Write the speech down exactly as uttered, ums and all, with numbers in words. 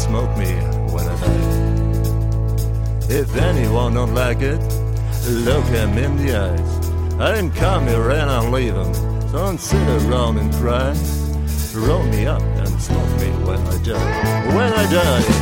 smoke me when I die. If anyone don't like it, look him in the eyes. I didn't come here and I'll leave him, so don't sit around and cry. Roll me up and smoke me when I die. When I die.